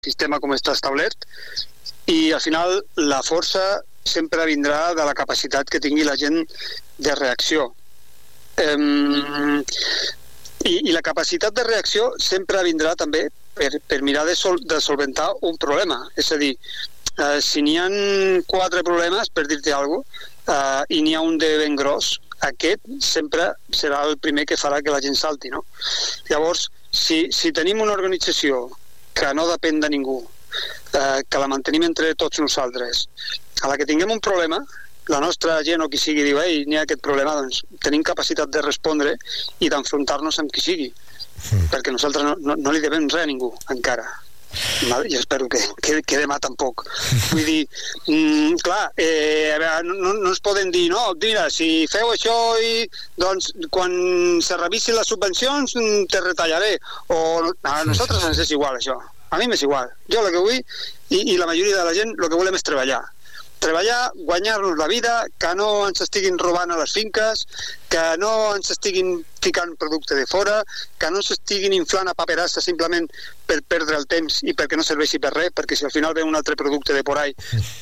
sistema com està establert, i al final la força sempre vindrà de la capacitat que tingui la gent de reacció. I la capacitat de reacció sempre vindrà també per mirar de solventar un problema. És a dir, si n'hi ha 4 problemes, per dir-te alguna cosa, i n'hi ha un de ben gros, aquest sempre serà el primer que farà que la gent salti, no? Llavors, si tenim una organització que no depèn de ningú, que la mantenim entre tots nosaltres, a la que tinguem un problema, la nostra gent o qui sigui diu, ei, n'hi ha aquest problema, doncs tenim capacitat de respondre i d'enfrontar-nos amb qui sigui, perquè nosaltres no li devem res a ningú, encara. I espero que demà tampoc. Vull dir, clar, no ens poden dir, no, mira, si feu això i doncs quan se revisin les subvencions te retallaré, o a nosaltres ens és igual això, a mi m'és igual, jo el que vull i la majoria de la gent el que volem és treballar, guanyar-nos la vida, que no ens estiguin robant a les finques, que no ens estiguin ficant producte de fora, que no s'estiguin inflant a paperassa simplement per perdre el temps i perquè no serveixi per res, perquè si al final ve un altre producte de por ahí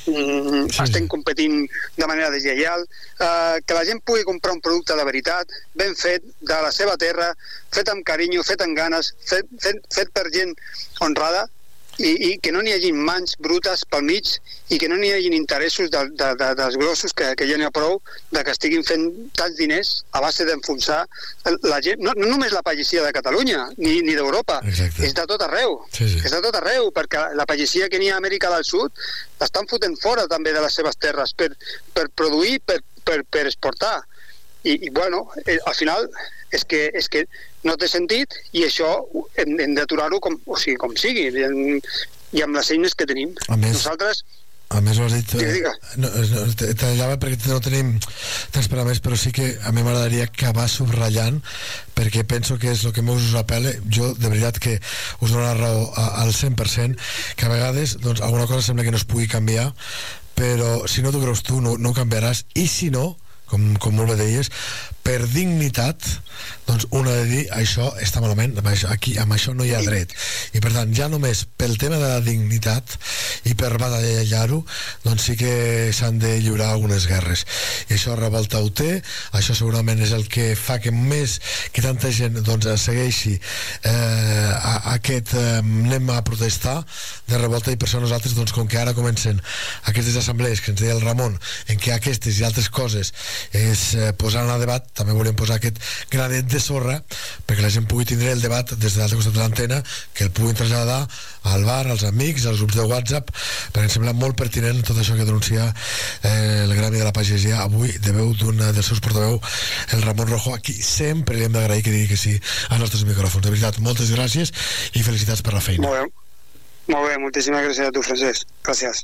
estem competint de manera deslleial, que la gent pugui comprar un producte de veritat, ben fet, de la seva terra, fet amb carinyo, fet amb ganes, fet per gent honrada, i que no n'hi hagi mans brutes pel mig i que no n'hi hagi interessos dels grossos, que ja n'hi ha prou de que estiguin fent tants diners a base d'enfonsar la gent, no només la pagesia de Catalunya ni d'Europa. És de tot arreu. És de tot arreu, perquè la pagesia que n'hi ha a Amèrica del Sud l'estan fotent fora també de les seves terres per produir, per exportar. I bueno, al final és que no té sentit, i això hem d'aturar-ho com sigui, i amb les eines que tenim. Nosaltres... A més, ho has dit... Te tallava perquè no tenim temps per a més, però sí que a mi m'agradaria acabar subratllant, perquè penso que és el que més us apel·la. Jo, de veritat, que us dono la raó al 100%, que a vegades doncs, alguna cosa sembla que no es pugui canviar, però si no t'ho creus tu, no ho canviaràs, i si no, com molt bé deies, per dignitat, doncs un ha de dir això està malament, aquí amb això no hi ha dret, i per tant ja només pel tema de la dignitat i per batallar-ho, doncs sí que s'han de lliurar algunes guerres, i això revolta ho té, això segurament és el que fa que més que tanta gent doncs segueixi aquest anem a protestar de revolta, i per això nosaltres doncs com que ara comencen aquestes assemblees que ens deia el Ramon, en què aquestes i altres coses és posar a debat, també volem posar aquest granet de sorra perquè la gent pugui tindre el debat des de l'altre costat de l'antena, que el puguin traslladar al bar, als amics, als grups de WhatsApp, perquè em sembla molt pertinent tot això que denuncia el gremi de la pagesia avui, de veu d'un dels seus portaveu, el Ramon Rojo, a qui sempre li hem d'agrair que digui que sí als nostres micròfons. De veritat, moltes gràcies i felicitats per la feina. Molt bé, moltíssimes gràcies a tu, Francesc. Gràcies.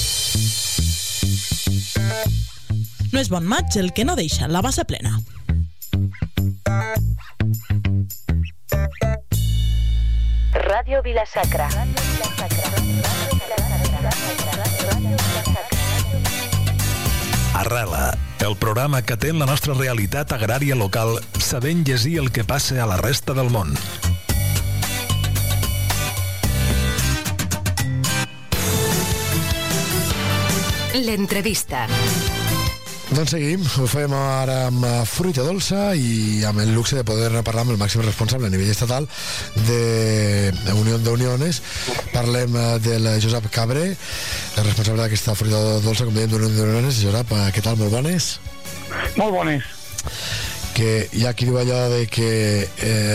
No és bon maig el que no deixa la bassa plena. Ràdio Vila-sacra. Arrela, el programa que atén la nostra realitat agrària local, sabent llegir el que passa a la resta del món. L'entrevista. Doncs seguim, ho fem ara amb fruita dolça i amb el luxe de poder parlar amb el màxim responsable a nivell estatal de Unió d'Uniones. Parlem del Josep Cabré, el responsable d'aquesta fruita dolça, com dèiem, d'Unió d'Uniones. Josep, què tal? Molt bones? Molt bones. Que hi ha qui diu allò de que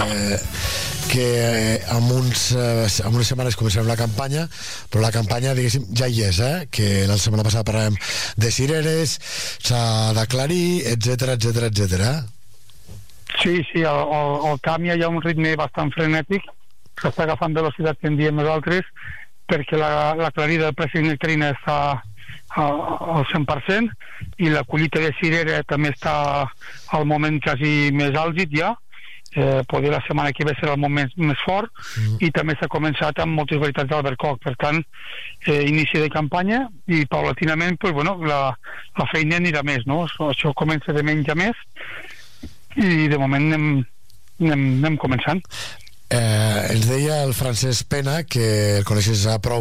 amb unes setmanes començarem la campanya, però la campanya, diguéssim, ja hi és, que la setmana passada parlàvem de cireres, s'ha d'aclarir, etc. Sí, el camp hi ha un ritme bastant frenètic, s'està agafant velocitat, que en diem nosaltres, perquè la clarida del préssec nectarina està al 100% i la collita de cirera també està al moment quasi més àlgid ja. Poder la setmana que ve serà el moment més fort, i també s'ha començat amb moltes varietats d'albercoc. Per tant, inici de campanya i paulatinament pues, bueno, la feina anirà més, no? Això comença de menys a més i de moment anem començant. Ens deia el Francesc Pena, que el coneixes prou